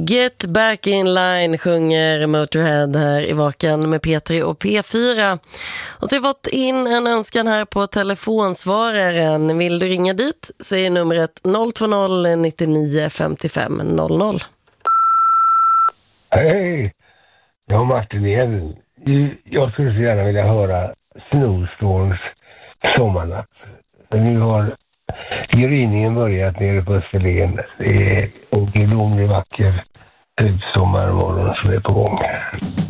Get back in line sjunger Motorhead här i Vaken med P3 och P4. Och så har vi fått in en önskan här på telefonsvararen. Vill du ringa dit så är numret 020 99 55 00. Hej, jag har Martin igen. Jag skulle så gärna vilja höra Snowstorms Sommarnatt. Nu har gryningen börjat nere på Österlen. Det är en gudomlig vacker sommarmorgon som är på gång.